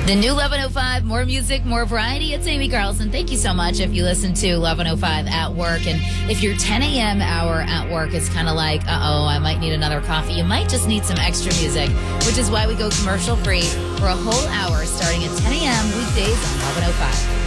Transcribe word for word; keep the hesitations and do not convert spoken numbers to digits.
The new eleven oh five, more music, more variety. It's Amy Carlson. Thank you so much if you listen to eleven oh five at work. And if your ten a.m. hour at work is kind of like, uh-oh, I might need another coffee, you might just need some extra music, which is why we go commercial free for a whole hour starting at ten a.m. weekdays on eleven oh five.